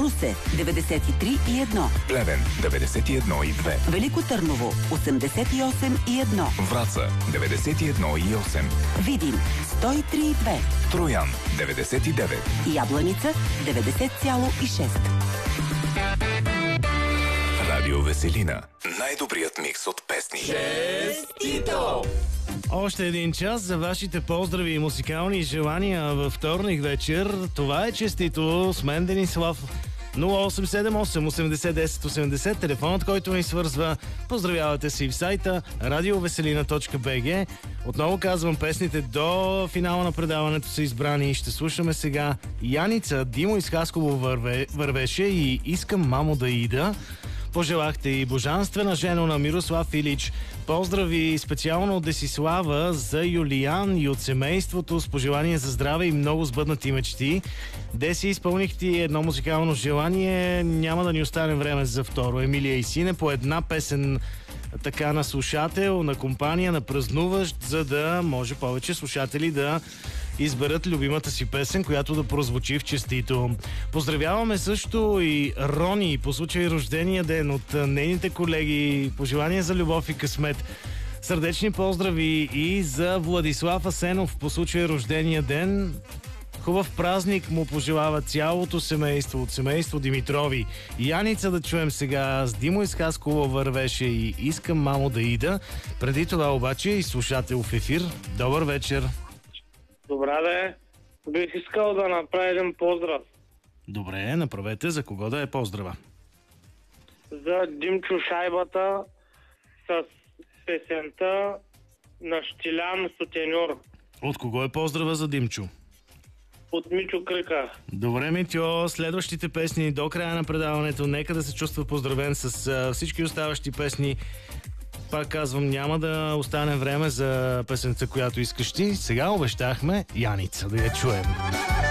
Русе 93,1. Плевен 91,2. Велико Търново 88,1. Враца 91,8. Видин 103,2. Троян 99. Ябланица 90,6. Радио Веселина. Най-добрият микс от песни. Честито! Още един час за вашите поздрави и музикални желания във вторник вечер. Това е Честито с мен, Денислав. 0878 80 10 80, телефонът, който ни свързва. Поздравявате си в сайта radioveselina.bg. Отново казвам, песните до финала на предаването са избрани. Ще слушаме сега Яница, Димо из Хасково вървеше и Искам мамо да ида. Пожелахте и божанствена жена на Мирослав Илич. Поздрави специално от Десислава за Юлиян и от семейството с пожелание за здраве и много сбъднати мечти. Деси, изпълнихте едно музикално желание. Няма да ни остане време за второ. Емилия и сине по една песен така на слушател, на компания, на празнуващ, за да може повече слушатели да изберат любимата си песен, която да прозвучи в Честито. Поздравяваме също и Рони по случай рождения ден от нейните колеги. Пожелания за любов и късмет. Сърдечни поздрави и за Владислав Асенов по случай рождения ден. Хубав празник му пожелава цялото семейство от семейство Димитрови. Яница да чуем сега с Димо из Хасково вървеше и Искам мамо да ида. Преди това обаче и слушател в ефир. Добър вечер. Добре, да. Бих искал да направя един поздрав. Добре, направете. За кого да е поздрава? За Димчо Шайбата с песента на Щилян Сутеньор. От кого е поздрава за Димчо? От Мичо Крика. Добре, Митьо, следващите песни до края на предаването. Нека да се чувства поздравен с всички оставащи песни. Пак казвам, няма да остане време за песента, която искаш ти. Сега обещахме Яница да я чуем.